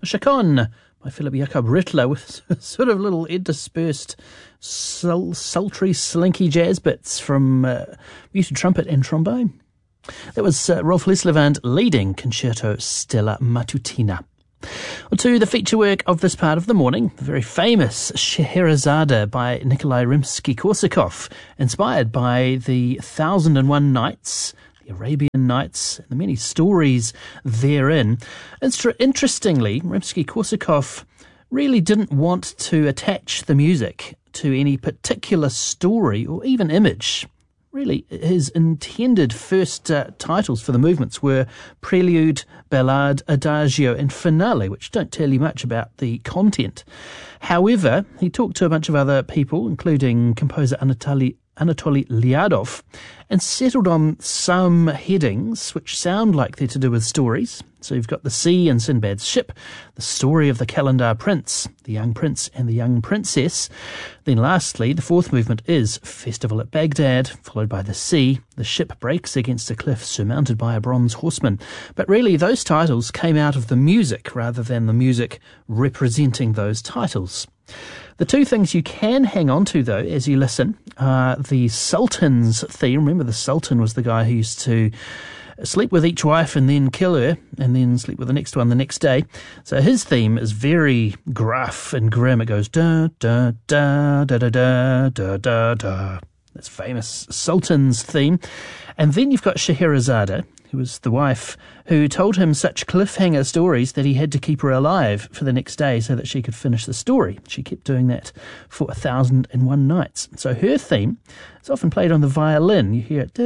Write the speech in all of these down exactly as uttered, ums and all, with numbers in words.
Chacon by Philip Jakob Rittler, with sort of little interspersed sul- sultry, slinky jazz bits from uh, muted trumpet and trombone. That was uh, Rolf Leslevand leading Concerto Stella Matutina. On to the feature work of this part of the morning, the very famous Scheherazade by Nikolai Rimsky-Korsakov, inspired by the Thousand and One Nights, the Arabian Nights, and the many stories therein. Inter- interestingly, Rimsky-Korsakov really didn't want to attach the music to any particular story or even image. Really, his intended first uh, titles for the movements were Prelude, Ballade, Adagio and Finale, which don't tell you much about the content. However, he talked to a bunch of other people, including composer Anatoly, Anatoly Lyadov, and settled on some headings which sound like they're to do with stories. So you've got the sea and Sinbad's ship, the story of the Kalandar prince, the young prince and the young princess. Then lastly, the fourth movement is Festival at Baghdad, followed by the sea. The ship breaks against a cliff surmounted by a bronze horseman. But really, those titles came out of the music rather than the music representing those titles. The two things you can hang on to, though, as you listen, are the Sultan's theme. Remember, the Sultan was the guy who used to sleep with each wife and then kill her, and then sleep with the next one the next day. So his theme is very gruff and grim. It goes da da da da da da da da da. That's famous Sultan's theme. And then you've got Scheherazade, who was the wife who told him such cliffhanger stories that he had to keep her alive for the next day so that she could finish the story. She kept doing that for a thousand and one nights. So her theme is often played on the violin. You hear it.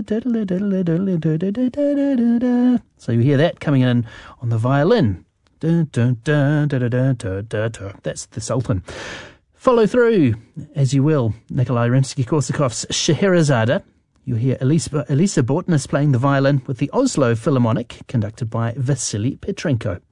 So you hear that coming in on the violin. That's the Sultan. Follow through, as you will, Nikolai Rimsky-Korsakov's Scheherazade. You'll hear Elisa, Elisa Bortness playing the violin with the Oslo Philharmonic, conducted by Vasily Petrenko.